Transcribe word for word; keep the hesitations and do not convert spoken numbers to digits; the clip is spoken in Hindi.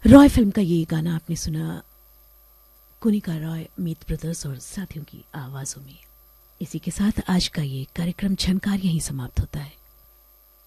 रॉय फिल्म का ये गाना आपने सुना कुनिका रॉय, मीत ब्रदर्स और साथियों की आवाजों में। इसी के साथ आज का ये कार्यक्रम झनकार यहीं समाप्त होता है।